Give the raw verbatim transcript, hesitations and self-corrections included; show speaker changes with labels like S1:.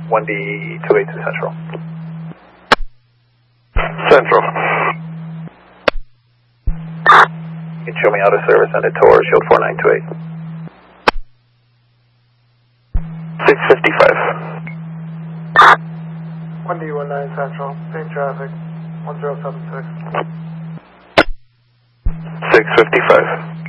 S1: one D two eight two Central.
S2: Central.
S1: You can show me out of service and a tour, shield four nine two eight.
S2: six fifty-five.
S3: one D one nine Central, same traffic, one zero seven six.
S2: six fifty-five.